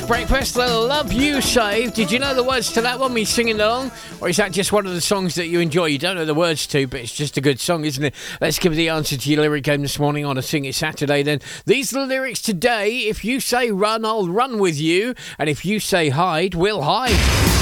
Breakfast, the Love You Save. Did you know the words to that one? Me singing along? Or is that just one of the songs that you enjoy? You don't know the words to, but it's just a good song, isn't it? Let's give the answer to your lyric game this morning on a Sing It Saturday then. These are the lyrics today. If you say run, I'll run with you. And if you say hide, we'll hide.